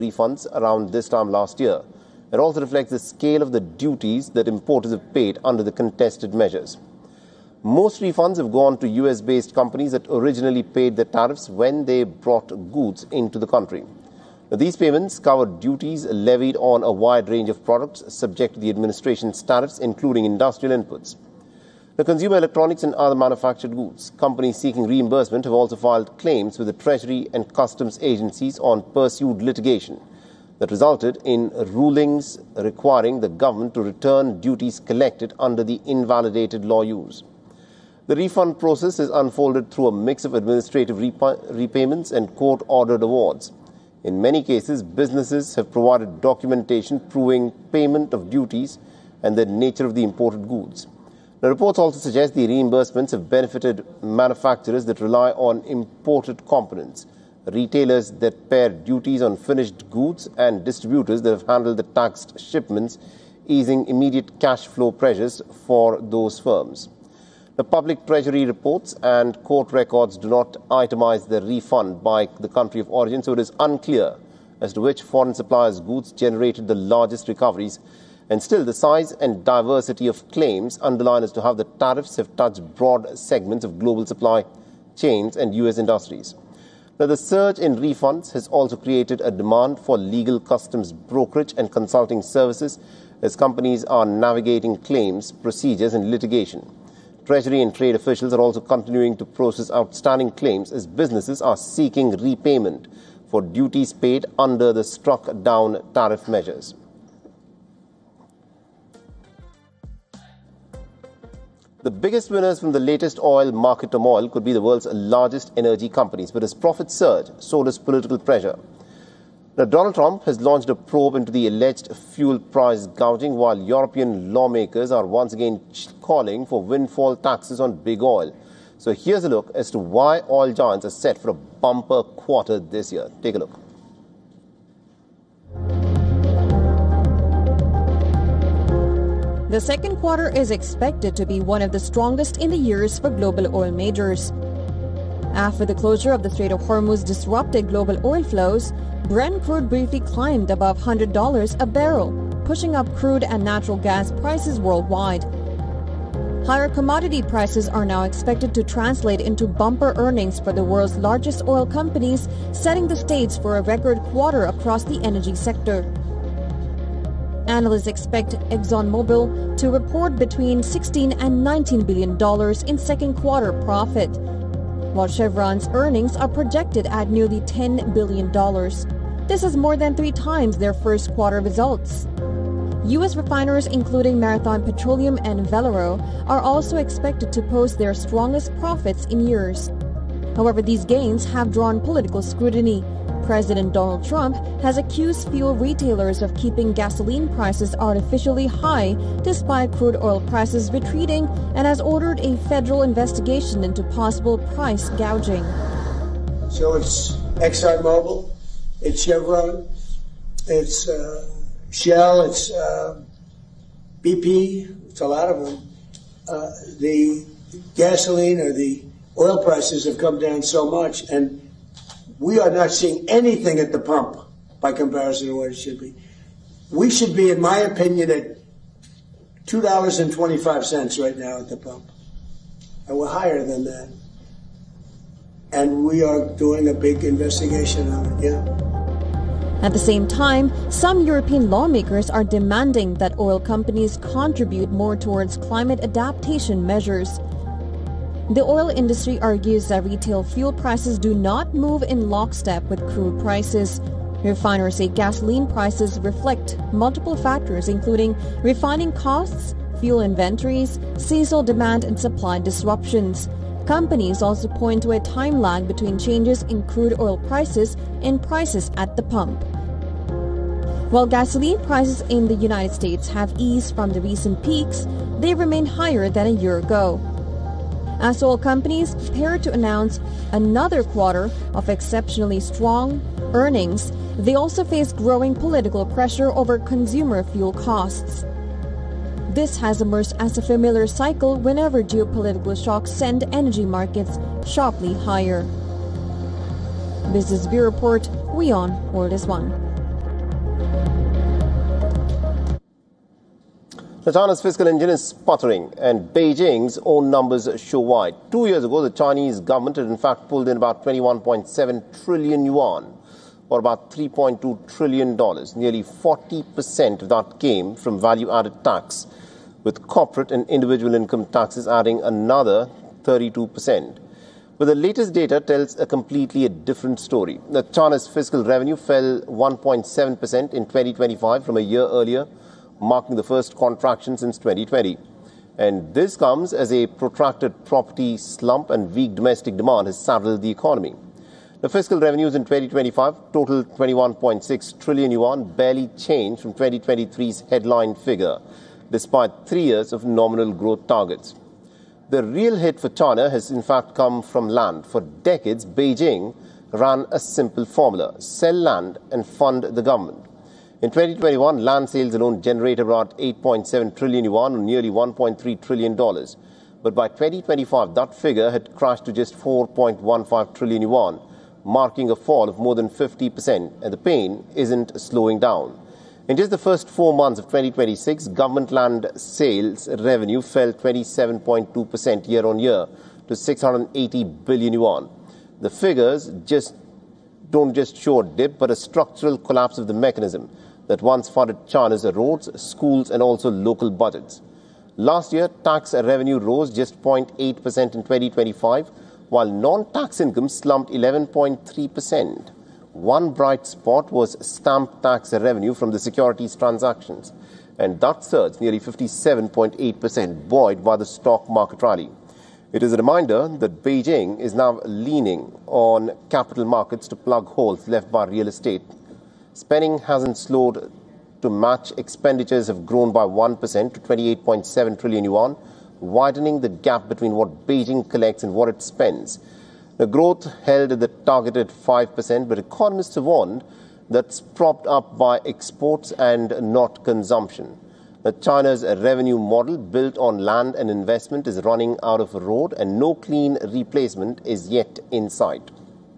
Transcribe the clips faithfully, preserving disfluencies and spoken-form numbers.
refunds around this time last year. It also reflects the scale of the duties that importers have paid under the contested measures. Most refunds have gone to U S-based companies that originally paid the tariffs when they brought goods into the country. Now, these payments cover duties levied on a wide range of products subject to the administration's tariffs, including industrial inputs. The consumer electronics and other manufactured goods companies seeking reimbursement have also filed claims with the Treasury and Customs agencies on pursued litigation that resulted in rulings requiring the government to return duties collected under the invalidated law use. The refund process is unfolded through a mix of administrative rep- repayments and court-ordered awards. In many cases, businesses have provided documentation proving payment of duties and the nature of the imported goods. The reports also suggest the reimbursements have benefited manufacturers that rely on imported components, retailers that pay duties on finished goods, and distributors that have handled the taxed shipments, easing immediate cash flow pressures for those firms. The public treasury reports and court records do not itemize the refund by the country of origin, so it is unclear as to which foreign suppliers' goods generated the largest recoveries. And still, the size and diversity of claims underline as to how the tariffs have touched broad segments of global supply chains and U S industries. Now, the surge in refunds has also created a demand for legal customs brokerage and consulting services as companies are navigating claims, procedures and litigation. Treasury and trade officials are also continuing to process outstanding claims as businesses are seeking repayment for duties paid under the struck-down tariff measures. The biggest winners from the latest oil market turmoil could be the world's largest energy companies, but as profits surge, so does political pressure. Now, Donald Trump has launched a probe into the alleged fuel price gouging, while European lawmakers are once again calling for windfall taxes on big oil. So here's a look as to why oil giants are set for a bumper quarter this year. Take a look. The second quarter is expected to be one of the strongest in the years for global oil majors. After the closure of the Strait of Hormuz disrupted global oil flows, Brent crude briefly climbed above one hundred dollars a barrel, pushing up crude and natural gas prices worldwide. Higher commodity prices are now expected to translate into bumper earnings for the world's largest oil companies, setting the stage for a record quarter across the energy sector. Analysts expect ExxonMobil to report between sixteen and nineteen billion dollars in second quarter profit, while Chevron's earnings are projected at nearly ten billion dollars. This is more than three times their first quarter results. U S refiners, including Marathon Petroleum and Valero, are also expected to post their strongest profits in years. However, these gains have drawn political scrutiny. President Donald Trump has accused fuel retailers of keeping gasoline prices artificially high despite crude oil prices retreating, and has ordered a federal investigation into possible price gouging. So it's ExxonMobil, it's Chevron, it's uh, Shell, it's uh, B P, it's a lot of them. Uh, the gasoline or the oil prices have come down so much, and we are not seeing anything at the pump by comparison to what it should be. We should be, in my opinion, at two dollars and twenty-five cents right now at the pump. And we're higher than that. And we are doing a big investigation on it, yeah. At the same time, some European lawmakers are demanding that oil companies contribute more towards climate adaptation measures. The oil industry argues that retail fuel prices do not move in lockstep with crude prices. Refiners say gasoline prices reflect multiple factors, including refining costs, fuel inventories, seasonal demand, and supply disruptions. Companies also point to a time lag between changes in crude oil prices and prices at the pump. While gasoline prices in the United States have eased from the recent peaks, they remain higher than a year ago. As oil companies prepare to announce another quarter of exceptionally strong earnings, they also face growing political pressure over consumer fuel costs. This has emerged as a familiar cycle whenever geopolitical shocks send energy markets sharply higher. Business Bureau Report, WION, World is One. China's fiscal engine is sputtering, and Beijing's own numbers show why. Two years ago, the Chinese government had in fact pulled in about twenty-one point seven trillion yuan, or about three point two trillion dollars. Nearly forty percent of that came from value-added tax, with corporate and individual income taxes adding another thirty-two percent. But the latest data tells a completely a different story. Now, China's fiscal revenue fell one point seven percent in twenty twenty-five from a year earlier, marking the first contraction since twenty twenty. And this comes as a protracted property slump and weak domestic demand has saddled the economy. The fiscal revenues in twenty twenty-five totaled twenty-one point six trillion yuan, barely changed from twenty twenty-three's headline figure, despite three years of nominal growth targets. The real hit for China has in fact come from land. For decades, Beijing ran a simple formula: sell land and fund the government. In twenty twenty-one, land sales alone generated about eight point seven trillion yuan, or nearly one point three trillion dollars. But by twenty twenty-five, that figure had crashed to just four point one five trillion yuan, marking a fall of more than fifty percent, and the pain isn't slowing down. In just the first four months of twenty twenty-six, government land sales revenue fell twenty-seven point two percent year-on-year to six hundred eighty billion yuan. The figures just don't just show a dip, but a structural collapse of the mechanism that once funded China's roads, schools, and also local budgets. Last year, tax revenue rose just zero point eight percent in twenty twenty-five, while non-tax income slumped eleven point three percent. One bright spot was stamp tax revenue from the securities transactions, and that surged nearly fifty-seven point eight percent, buoyed by the stock market rally. It is a reminder that Beijing is now leaning on capital markets to plug holes left by real estate. Spending hasn't slowed to match. Expenditures have grown by one percent to twenty-eight point seven trillion yuan, widening the gap between what Beijing collects and what it spends. The growth held at the targeted five percent, but economists have warned that's propped up by exports and not consumption. Now, China's revenue model built on land and investment is running out of road, and no clean replacement is yet in sight.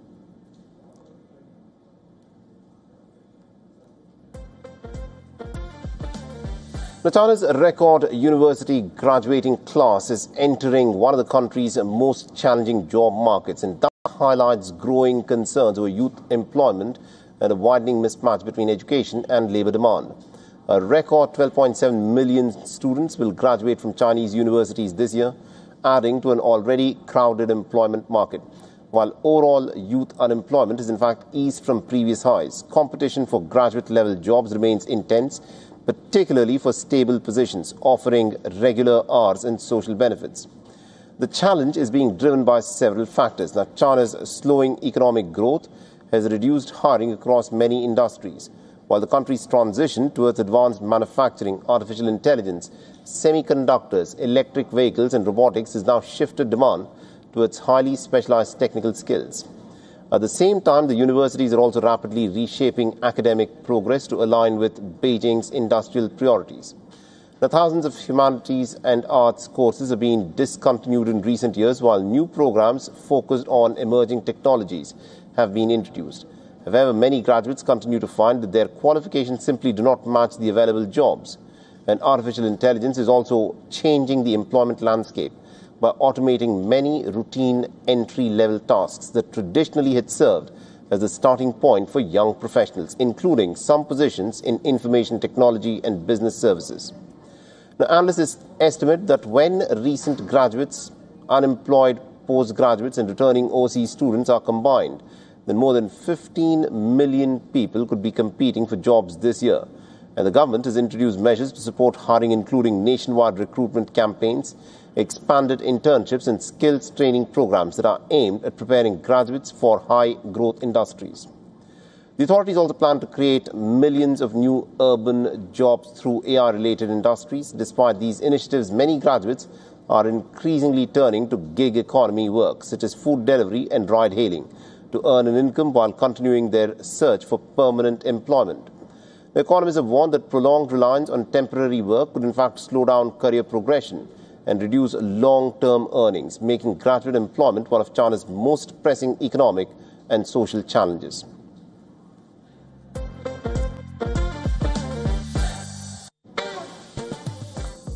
Now, China's record university graduating class is entering one of the country's most challenging job markets, and that highlights growing concerns over youth employment and a widening mismatch between education and labor demand. A record twelve point seven million students will graduate from Chinese universities this year, adding to an already crowded employment market. While overall youth unemployment is in fact eased from previous highs, competition for graduate-level jobs remains intense, particularly for stable positions offering regular hours and social benefits. The challenge is being driven by several factors. Now, China's slowing economic growth has reduced hiring across many industries, while the country's transition towards advanced manufacturing, artificial intelligence, semiconductors, electric vehicles, and robotics has now shifted demand towards highly specialized technical skills. At the same time, the universities are also rapidly reshaping academic progress to align with Beijing's industrial priorities. Now, thousands of humanities and arts courses have been discontinued in recent years, while new programs focused on emerging technologies have been introduced. However, many graduates continue to find that their qualifications simply do not match the available jobs. And artificial intelligence is also changing the employment landscape by automating many routine entry-level tasks that traditionally had served as the starting point for young professionals, including some positions in information technology and business services. Now, analysts estimate that when recent graduates, unemployed postgraduates, and returning overseas students are combined, then more than fifteen million people could be competing for jobs this year. And the government has introduced measures to support hiring, including nationwide recruitment campaigns, expanded internships, and skills training programs that are aimed at preparing graduates for high-growth industries. The authorities also plan to create millions of new urban jobs through A I-related industries. Despite these initiatives, many graduates are increasingly turning to gig economy work, such as food delivery and ride-hailing, to earn an income while continuing their search for permanent employment. The economists have warned that prolonged reliance on temporary work could in fact slow down career progression and reduce long-term earnings, making graduate employment one of China's most pressing economic and social challenges.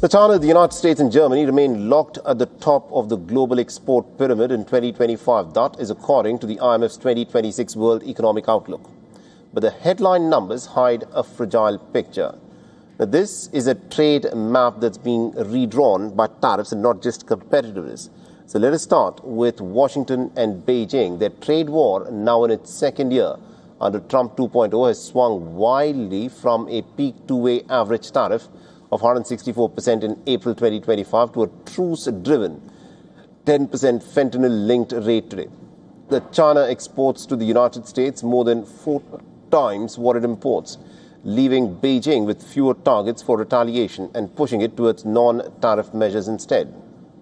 The China, the United States and Germany remain locked at the top of the global export pyramid in twenty twenty-five. That is according to the I M F's twenty twenty-six World Economic Outlook. But the headline numbers hide a fragile picture. Now, this is a trade map that's being redrawn by tariffs and not just competitiveness. So let us start with Washington and Beijing. Their trade war, now in its second year under Trump two point oh, has swung wildly from a peak two-way average tariff of one hundred sixty-four percent in April twenty twenty-five to a truce-driven ten percent fentanyl-linked rate today. The China exports to the United States more than four times what it imports, leaving Beijing with fewer targets for retaliation and pushing it towards non-tariff measures instead.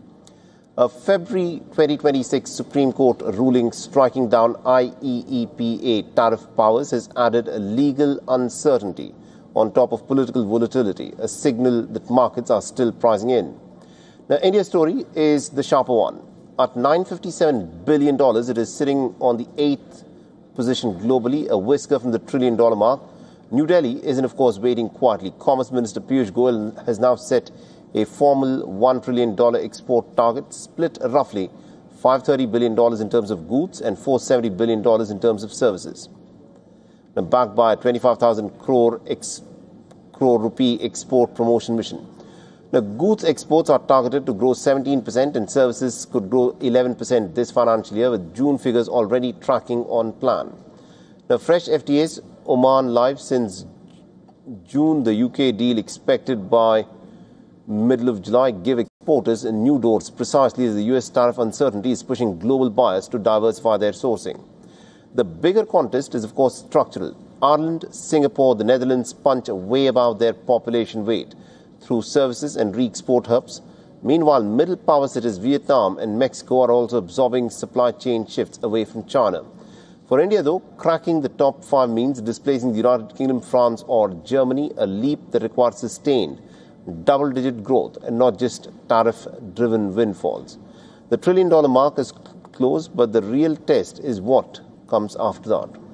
A February twenty twenty-six Supreme Court ruling striking down I E E P A tariff powers has added a legal uncertainty on top of political volatility, a signal that markets are still pricing in. Now, India's story is the sharper one. At nine hundred fifty-seven billion dollars, it is sitting on the eighth position globally, a whisker from the trillion dollar mark. New Delhi isn't, of course, waiting quietly. Commerce Minister Piyush Goyal has now set a formal one trillion dollars export target, split roughly five hundred thirty billion dollars in terms of goods and four hundred seventy billion dollars in terms of services. Now, backed by a twenty-five thousand crore, ex- crore rupee export promotion mission. Now, goods exports are targeted to grow seventeen percent and services could grow eleven percent this financial year, with June figures already tracking on plan. Now, fresh F T As, Oman live since June. The U K deal expected by middle of July give exporters new doors precisely as the U S tariff uncertainty is pushing global buyers to diversify their sourcing. The bigger contest is, of course, structural. Ireland, Singapore, the Netherlands punch way above their population weight through services and re-export hubs. Meanwhile, middle powers such as Vietnam and Mexico are also absorbing supply chain shifts away from China. For India, though, cracking the top five means displacing the United Kingdom, France or Germany, a leap that requires sustained double-digit growth and not just tariff-driven windfalls. The trillion-dollar mark is close, but the real test is what comes after that.